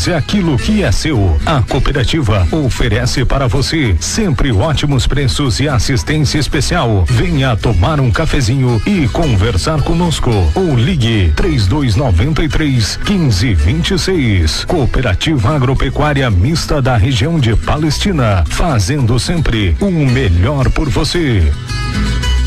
é aquilo que é seu. A cooperativa oferece para você sempre ótimos preços e assistência especial. Venha tomar um cafezinho e conversar conosco. Ou ligue 3293-1526. Cooperativa Agropecuária Mista da região de Palestina, fazendo sempre o melhor por você.